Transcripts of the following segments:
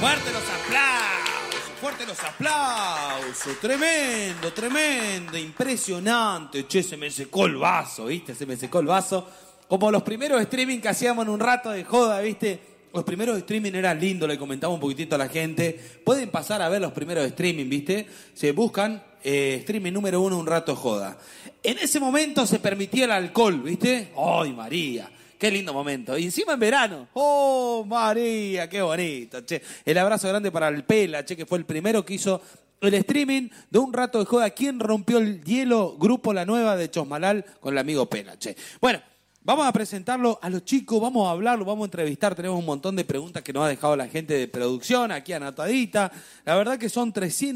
Fuerte los aplausos, tremendo, impresionante. Che, se me secó el vaso, ¿viste? Se me secó el vaso. Como los primeros streaming que hacíamos en un rato de joda, ¿viste? Los primeros streaming eran lindos, le comentaba un poquitito a la gente. Pueden pasar a ver los primeros streaming, ¿viste? Se buscan streaming número 1, un rato de joda. En ese momento se permitía el alcohol, ¿viste? ¡Ay, María! Qué lindo momento. Y encima en verano. ¡Oh, María! ¡Qué bonito, che! El abrazo grande para el Pela, che, que fue el primero que hizo el streaming de un rato de joda. ¿Quién rompió el hielo? Grupo La Nueva de Chosmalal con el amigo Pela, che. Bueno, vamos a presentarlo a los chicos, vamos a hablarlo, vamos a entrevistar. Tenemos un montón de preguntas que nos ha dejado la gente de producción aquí anotadita. La verdad que son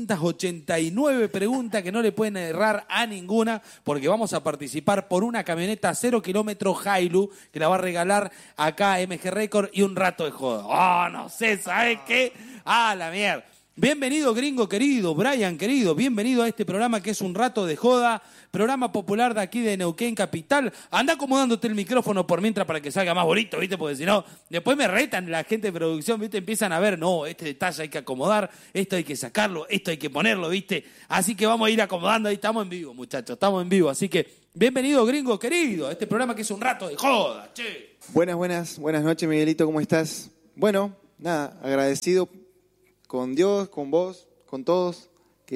389 preguntas que no le pueden errar a ninguna, porque vamos a participar por una camioneta 0 kilómetros Hilux que la va a regalar acá MG Record y un rato de joda. ¡Oh, no sé! ¿Sabes qué? ¡Ah, la mierda! Bienvenido, gringo querido, Brian querido, bienvenido a este programa que es un rato de joda, programa popular de aquí de Neuquén Capital. Anda acomodándote el micrófono por mientras para que salga más bonito, ¿viste? Porque si no, después me retan la gente de producción, ¿viste? Empiezan a ver, no, este detalle hay que acomodar, esto hay que sacarlo, esto hay que ponerlo, ¿viste? Así que vamos a ir acomodando, ahí estamos en vivo, muchachos, estamos en vivo. Así que, bienvenido, gringo querido, a este programa que es un rato de joda, che. Buenas noches, Miguelito, ¿cómo estás? Bueno, nada, agradecido con Dios, con vos, con todos,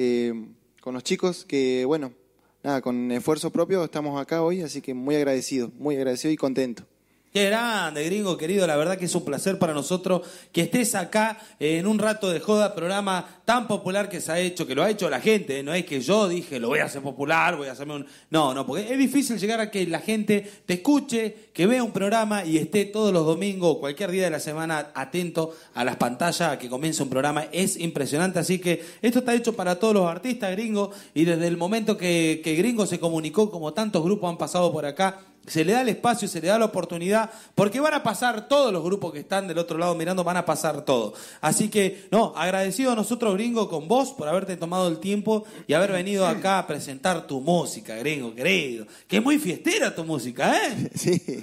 con los chicos, que bueno, nada, con esfuerzo propio estamos acá hoy, así que muy agradecido y contento. Qué grande, gringo querido, la verdad que es un placer para nosotros que estés acá en un rato de joda, programa tan popular que se ha hecho, que lo ha hecho la gente, ¿eh? No es que yo dije, lo voy a hacer popular, voy a hacerme un... No, porque es difícil llegar a que la gente te escuche, que vea un programa y esté todos los domingos o cualquier día de la semana atento a las pantallas, a que comience un programa, es impresionante, así que esto está hecho para todos los artistas, gringo, y desde el momento que Gringo se comunicó, como tantos grupos han pasado por acá, se le da el espacio, se le da la oportunidad, porque van a pasar todos los grupos que están del otro lado mirando, van a pasar todo. Así que, agradecido a nosotros, gringo, con vos por haberte tomado el tiempo y haber venido acá a presentar tu música, gringo, querido. Que es muy fiestera tu música, ¿eh?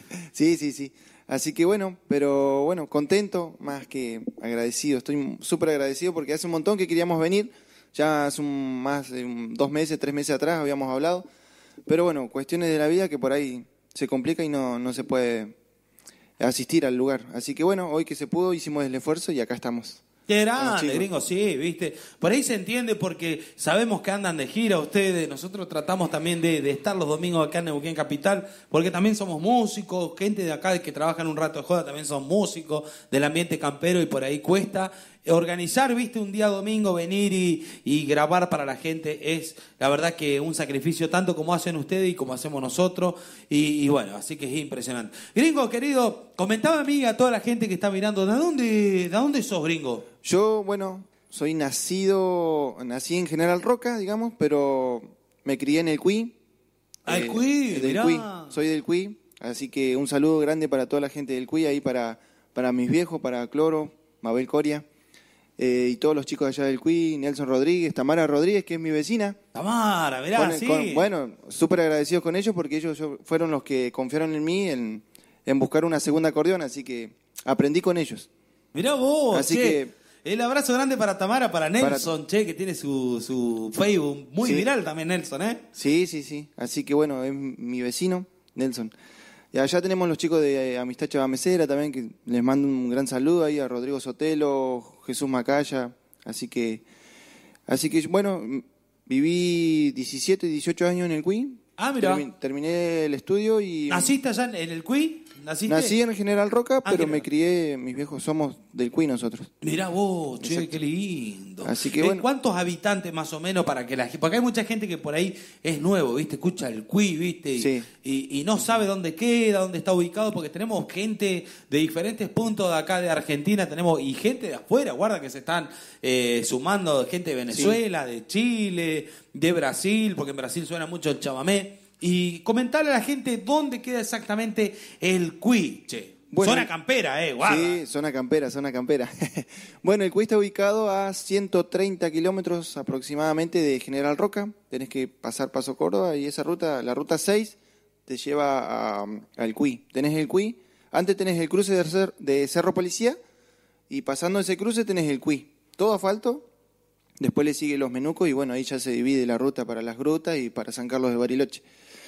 Sí. Así que pero contento, más que agradecido. Estoy súper agradecido porque hace un montón que queríamos venir. Ya hace más de 2 meses, 3 meses atrás habíamos hablado. Pero cuestiones de la vida que por ahí se complica y no se puede asistir al lugar. Así que hoy que se pudo, hicimos el esfuerzo y acá estamos. Qué grande, gringo, sí, viste. Por ahí se entiende porque sabemos que andan de gira ustedes. Nosotros tratamos también de estar los domingos acá en Neuquén Capital, porque también somos músicos, gente de acá que trabaja en un rato de joda también son músicos del ambiente campero y por ahí cuesta. Organizar, viste, un día domingo, venir y grabar para la gente es, la verdad, que un sacrificio tanto como hacen ustedes y como hacemos nosotros. Y así que es impresionante. Gringo, querido, comentaba a mí y a toda la gente que está mirando, ¿de dónde sos, gringo? Yo, nací en General Roca, digamos, pero me crié en el Cuy. El Cuy, mirá. Soy del Cuy, así que un saludo grande para toda la gente del Cuy, ahí para mis viejos, para Cloro, Mabel Coria. Y todos los chicos allá del Cuy, Nelson Rodríguez, Tamara Rodríguez, que es mi vecina. Tamara, mirá, sí. Súper agradecidos con ellos porque ellos fueron los que confiaron en mí en buscar una segunda acordeón, así que aprendí con ellos. Mirá vos, así que el abrazo grande para Tamara, para Nelson, que tiene su Facebook muy viral también, Nelson, ¿eh? Sí. Así que es mi vecino, Nelson. Y allá tenemos los chicos de Amistad Chavamecera también, que les mando un gran saludo ahí a Rodrigo Sotelo, Jesús Macaya. Así que viví 17, 18 años en el Cuy. Ah, mira. Terminé el estudio y... ¿Naciste allá en el Cuy? Nací en General Roca, pero me crié, mis viejos somos del Cuy nosotros. Mirá vos, che, qué lindo. Así que ¿Cuántos habitantes más o menos para que porque hay mucha gente que por ahí es nuevo, ¿viste? Escucha el Cuy, ¿viste? Sí. Y no sabe dónde queda, dónde está ubicado, porque tenemos gente de diferentes puntos de acá de Argentina, y gente de afuera, guarda que se están sumando, gente de Venezuela, de Chile, de Brasil, porque en Brasil suena mucho el chamamé. Y comentarle a la gente dónde queda exactamente el Cuy, che. Zona campera, guarda. Sí, zona campera. El Cuy está ubicado a 130 kilómetros aproximadamente de General Roca. Tenés que pasar Paso Córdoba y esa ruta, la ruta 6, te lleva al Cuy. Tenés el Cuy, antes tenés el cruce de Cerro Policía y pasando ese cruce tenés el Cuy. Todo asfalto, después le sigue Los Menucos y bueno, ahí ya se divide la ruta para Las Grutas y para San Carlos de Bariloche.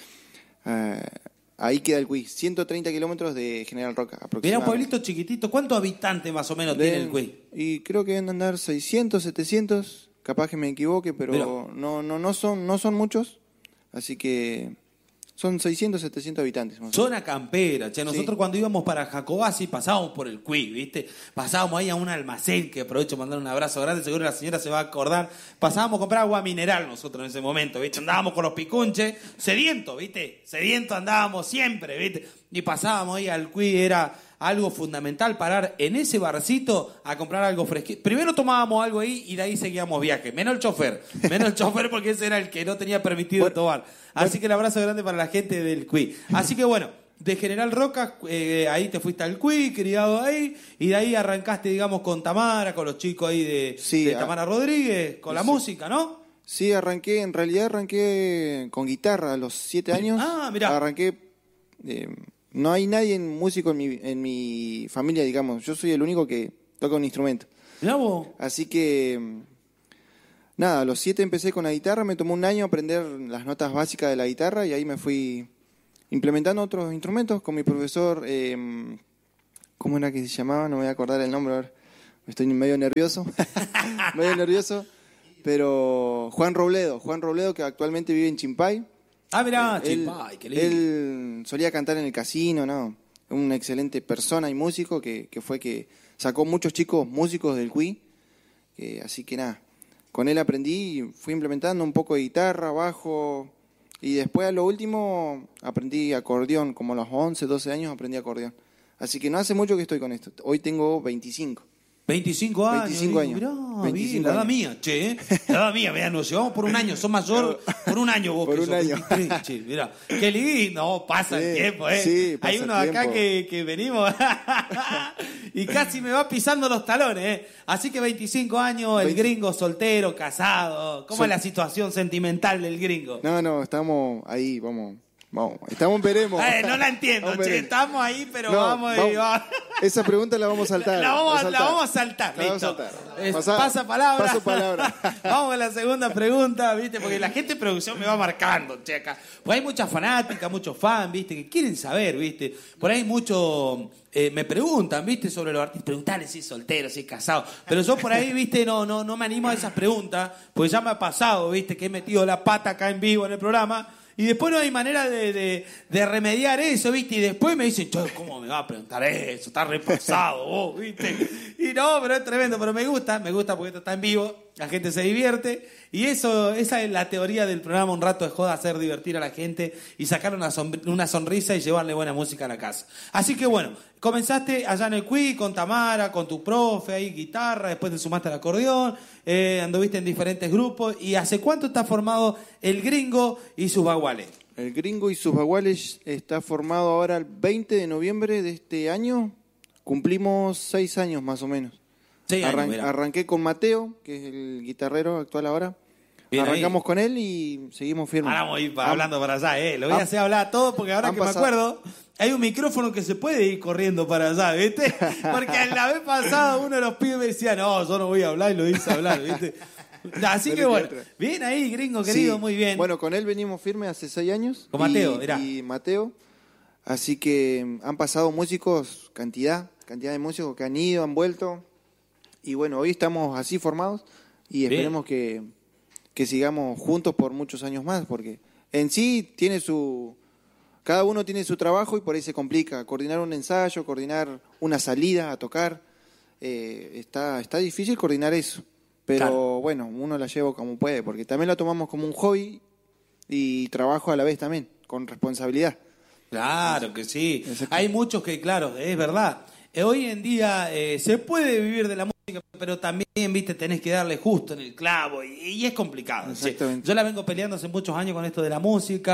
Ahí queda el Cuy, 130 kilómetros de General Roca aproximadamente. Mirá, un pueblito chiquitito, ¿cuántos habitantes más o menos tiene el Cuy? Y creo que deben andar 600, 700, capaz que me equivoque, pero no son muchos, así que son 600, 700 habitantes. Más Zona campera, che. Nosotros cuando íbamos para Jacobasi pasábamos por el Cuy, ¿viste? Pasábamos ahí a un almacén, que aprovecho para mandar un abrazo grande, seguro la señora se va a acordar. Pasábamos a comprar agua mineral nosotros en ese momento, ¿viste? Andábamos con los picunches, sedientos, ¿viste? Sedientos andábamos siempre, ¿viste? Y pasábamos ahí al Cuy, era algo fundamental parar en ese barcito a comprar algo fresquito. Primero tomábamos algo ahí y de ahí seguíamos viaje. Menos el chofer porque ese era el que no tenía permitido tomar. Así que el abrazo grande para la gente del Cuy. Así que bueno, de General Roca, ahí te fuiste al Cuy, criado ahí, y de ahí arrancaste, digamos, con Tamara, con los chicos ahí de Tamara Rodríguez, con la música, ¿no? Sí, en realidad arranqué con guitarra a los 7 años. Ah, mirá. Arranqué... no hay nadie músico en mi familia, digamos. Yo soy el único que toca un instrumento. Mirá vos. Así que, nada, a los 7 empecé con la guitarra. Me tomó un año aprender las notas básicas de la guitarra y ahí me fui implementando otros instrumentos con mi profesor. ¿Cómo era que se llamaba? No me voy a acordar el nombre ahora. Estoy medio nervioso. Pero Juan Robledo, que actualmente vive en Chimpay. Ah, mirá, Chimpay, qué lindo. Él solía cantar en el casino, ¿no? Una excelente persona y músico que fue que sacó muchos chicos músicos del Cuy. Así que nada, con él aprendí y fui implementando un poco de guitarra, bajo. Y después a lo último aprendí acordeón, como a los 11, 12 años aprendí acordeón. Así que no hace mucho que estoy con esto. Hoy tengo 25. 25 años. 25 años. Mirá, 25 bien, la edad años. mía, che. La edad mía, mirá, nos llevamos por un año. Sos mayor por un año vos. Por que un sos año. 23, che, mirá. Qué lindo, pasa el tiempo, ¿eh? Sí, pasa Hay el uno acá tiempo. que venimos y casi me va pisando los talones, ¿eh? Así que 25 años, el gringo soltero, casado. ¿Cómo es la situación sentimental del gringo? No, estamos ahí, vamos. Estamos veremos. No la entiendo, Vamos, che. veremos. Estamos ahí, pero No, vamos. Esa pregunta la vamos a saltar. La vamos a saltar, La vamos a listo. saltar. Pasa palabra. Paso palabra. Vamos a la segunda pregunta, ¿viste? Porque la gente de producción me va marcando, che, acá. Pues hay muchas fanáticas, muchos fans, ¿viste? Que quieren saber, ¿viste? Por ahí muchos me preguntan, ¿viste? Sobre los artistas. Preguntarles si es soltero, si es casado. Pero yo por ahí, ¿viste? No me animo a esas preguntas, porque ya me ha pasado, ¿viste? Que he metido la pata acá en vivo en el programa. Y después no hay manera de remediar eso, ¿viste? Y después me dicen, che, ¿cómo me va a preguntar eso? Está repasado vos, ¿viste? Y no, pero es tremendo, pero me gusta porque esto está en vivo, la gente se divierte. Y esa es la teoría del programa, un rato de joda, hacer divertir a la gente y sacar una sonrisa y llevarle buena música a la casa. Así que bueno, comenzaste allá en el Cuy con Tamara, con tu profe, ahí guitarra, después te sumaste al acordeón, anduviste en diferentes grupos. ¿Y hace cuánto está formado el Gringo y sus Baguales? El Gringo y sus Baguales está formado ahora el 20 de noviembre de este año. Cumplimos 6 años más o menos. 6 años, arranqué con Mateo, que es el guitarrero actual ahora. Bien. Arrancamos con él y seguimos firmes. Ahora vamos a ir hablando para allá, Lo voy a hacer hablar todo porque ahora que me acuerdo, hay un micrófono que se puede ir corriendo para allá, ¿viste? Porque la vez pasada uno de los pibes me decía, no, yo no voy a hablar y lo hice hablar, ¿viste? Así que bueno, bien ahí, Gringo querido, sí. Muy bien. Bueno, con él venimos firmes hace 6 años. Con Mateo, mirá. Y Mateo. Así que han pasado músicos, cantidad de músicos que han ido, han vuelto. Y bueno, hoy estamos así formados y esperemos que sigamos juntos por muchos años más, porque en sí cada uno tiene su trabajo y por ahí se complica. Coordinar un ensayo, coordinar una salida a tocar, está difícil coordinar eso. Pero claro, bueno, uno la lleva como puede, porque también la tomamos como un hobby y trabajo a la vez también, con responsabilidad. Claro que sí. Hay muchos que, claro, es verdad. Hoy en día se puede vivir de la música, pero también, viste, tenés que darle justo en el clavo y es complicado. Exactamente. Yo la vengo peleando hace muchos años con esto de la música.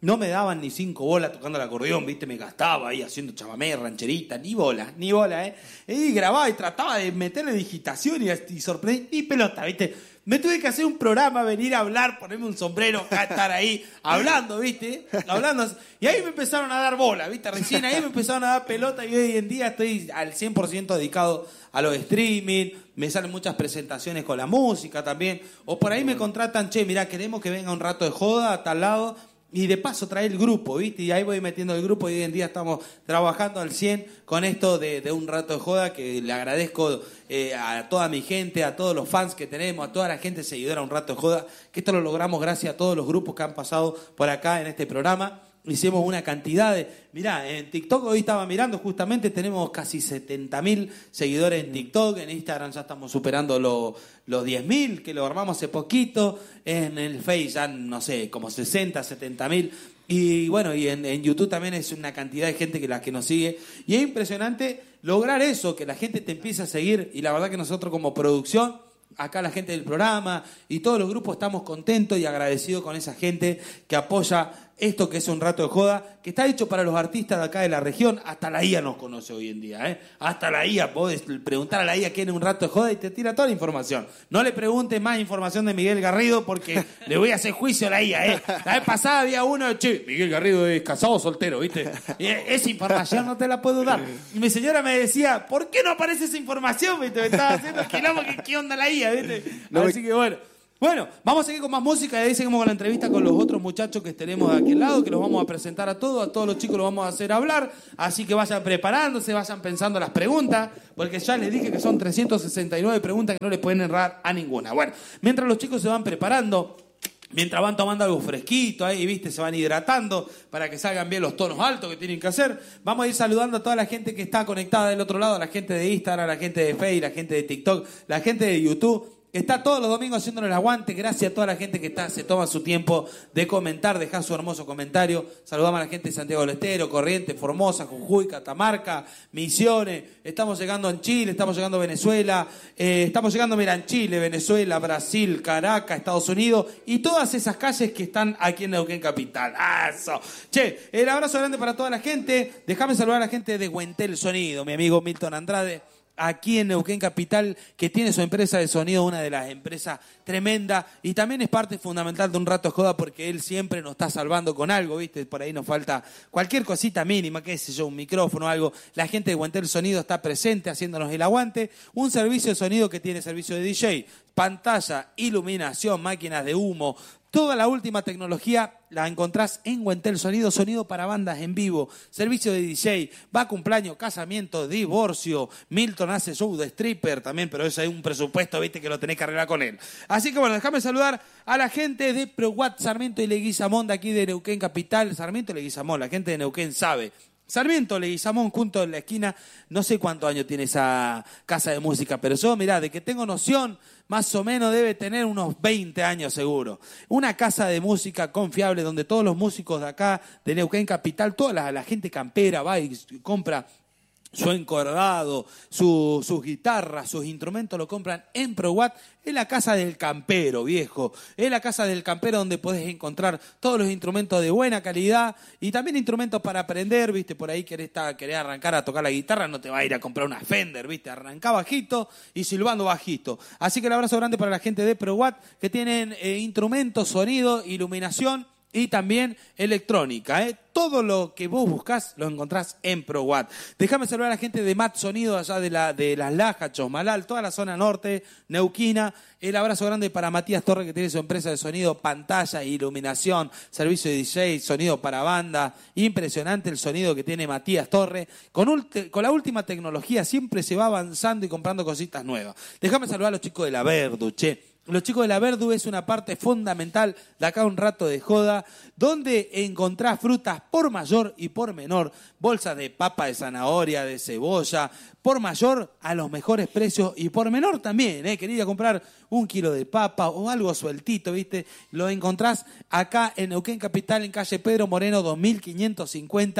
no me daban ni 5 bolas tocando el acordeón, ¿viste? Me gastaba ahí haciendo chamamé, rancherita, ni bola, ¿eh? Y grababa y trataba de meterle digitación y sorprender, ni pelota, ¿viste? Me tuve que hacer un programa, venir a hablar, ponerme un sombrero, estar ahí hablando, ¿viste? Hablando. Y ahí me empezaron a dar bola, ¿viste? Recién ahí me empezaron a dar pelota y hoy en día estoy al 100% dedicado a los streaming. Me salen muchas presentaciones con la música también. O por ahí me contratan, che, mirá, queremos que venga un rato de joda a tal lado. Y de paso trae el grupo, ¿viste? Y ahí voy metiendo el grupo y hoy en día estamos trabajando al 100 con esto de un rato de joda, que le agradezco a toda mi gente, a todos los fans que tenemos, a toda la gente seguidora un rato de joda, que esto lo logramos gracias a todos los grupos que han pasado por acá en este programa. Hicimos una cantidad de... Mirá, en TikTok hoy estaba mirando, justamente tenemos casi 70.000 seguidores en TikTok. En Instagram ya estamos superando los 10.000, que lo armamos hace poquito. En el Face ya, no sé, como 60, 70.000. Y bueno, y en YouTube también es una cantidad de gente que nos sigue. Y es impresionante lograr eso, que la gente te empiece a seguir. Y la verdad que nosotros como producción, acá la gente del programa y todos los grupos estamos contentos y agradecidos con esa gente que apoya esto que es un rato de joda, que está hecho para los artistas de acá de la región. Hasta la IA nos conoce hoy en día, ¿eh? Hasta la IA, podés preguntar a la IA quién es un rato de joda y te tira toda la información. No le preguntes más información de Miguel Garrido porque le voy a hacer juicio a la IA, ¿eh? La vez pasada había uno, che, Miguel Garrido es casado o soltero, ¿viste? Y esa información no te la puedo dar. Y mi señora me decía, ¿por qué no aparece esa información, ¿viste? Me estaba haciendo quilombo, ¿qué onda la IA, ¿viste? Así que bueno, vamos a seguir con más música y ahí seguimos con la entrevista con los otros muchachos que tenemos de aquel lado, que los vamos a presentar a todos los chicos los vamos a hacer hablar, así que vayan preparándose, vayan pensando las preguntas, porque ya les dije que son 369 preguntas que no les pueden errar a ninguna. Bueno, mientras los chicos se van preparando, mientras van tomando algo fresquito ahí, ¿viste? Se van hidratando para que salgan bien los tonos altos que tienen que hacer. Vamos a ir saludando a toda la gente que está conectada del otro lado, a la gente de Instagram, a la gente de Facebook, la gente de TikTok, la gente de YouTube. Está todos los domingos haciéndonos el aguante. Gracias a toda la gente que se toma su tiempo de comentar, dejar su hermoso comentario. Saludamos a la gente de Santiago del Estero, Corrientes, Formosa, Jujuy, Catamarca, Misiones. Estamos llegando en Chile, estamos llegando a Venezuela. Estamos llegando, mira, en Chile, Venezuela, Brasil, Caracas, Estados Unidos y todas esas calles que están aquí en Neuquén Capital. ¡Eso! Che, el abrazo grande para toda la gente. Déjame saludar a la gente de Güentel Sonido, mi amigo Milton Andrade, aquí en Neuquén Capital, que tiene su empresa de sonido, una de las empresas tremenda, y también es parte fundamental de un rato de joda porque él siempre nos está salvando con algo, ¿viste? Por ahí nos falta cualquier cosita mínima, qué sé yo, un micrófono o algo. La gente de Güentel Sonido está presente haciéndonos el aguante. Un servicio de sonido que tiene servicio de DJ, pantalla, iluminación, máquinas de humo. Toda la última tecnología la encontrás en Güentel Sonido, sonido para bandas en vivo, servicio de DJ, va cumpleaños, casamiento, divorcio. Milton hace show de stripper también, pero eso hay un presupuesto, viste, que lo tenés que arreglar con él. Así que bueno, déjame saludar a la gente de ProWatt, Sarmiento y Leguizamón, de aquí de Neuquén Capital. Sarmiento y Leguizamón, la gente de Neuquén sabe. Sarmiento, Leguizamón, junto en la esquina. No sé cuántos años tiene esa casa de música, pero yo, mirá, de que tengo noción, más o menos debe tener unos 20 años seguro. Una casa de música confiable donde todos los músicos de acá, de Neuquén Capital, toda la gente campera va y compra su encordado, sus guitarras, sus instrumentos lo compran en ProWatt. Es la casa del campero, viejo. Es la casa del campero donde podés encontrar todos los instrumentos de buena calidad y también instrumentos para aprender, viste, por ahí querés arrancar a tocar la guitarra, no te va a ir a comprar una Fender, viste, arrancá bajito y silbando bajito. Así que el abrazo grande para la gente de ProWatt que tienen instrumentos, sonido, iluminación y también electrónica, ¿eh? Todo lo que vos buscás lo encontrás en ProWatt. Déjame saludar a la gente de Mat Sonido allá de Las Lajas, Chosmalal, toda la zona norte, Neuquina. El abrazo grande para Matías Torre, que tiene su empresa de sonido, pantalla, iluminación, servicio de DJ, sonido para banda. Impresionante el sonido que tiene Matías Torre. Con la última tecnología siempre se va avanzando y comprando cositas nuevas. Déjame saludar a los chicos de La Verdu, che. Los chicos de La Verdu es una parte fundamental de acá un rato de joda, donde encontrás frutas por mayor y por menor, bolsas de papa, de zanahoria, de cebolla, por mayor a los mejores precios y por menor también, quería comprar 1 kilo de papa o algo sueltito, ¿viste? Lo encontrás acá en Neuquén Capital, en calle Pedro Moreno 2550,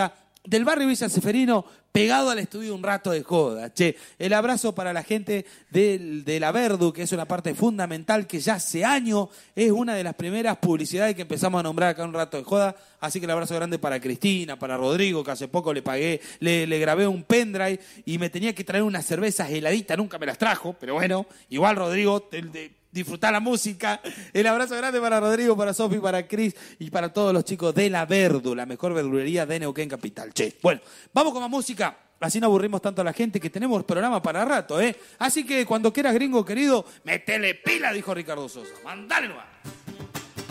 del barrio Villa Ceferino, pegado al estudio un rato de joda. Che, el abrazo para la gente de la Verdu, que es una parte fundamental, que ya hace años es una de las primeras publicidades que empezamos a nombrar acá en un rato de joda. Así que el abrazo grande para Cristina, para Rodrigo, que hace poco le grabé un pendrive y me tenía que traer unas cervezas heladitas, nunca me las trajo, pero bueno, igual Rodrigo, disfrutar la música. El abrazo grande para Rodrigo, para Sofi, para Cris y para todos los chicos de la Verdu, la mejor verdulería de Neuquén Capital. Che, bueno, vamos con más música. Así no aburrimos tanto a la gente, que tenemos programa para rato, ¿eh? Así que cuando quieras, gringo querido, metele pila, dijo Ricardo Sosa. Mandale nomás.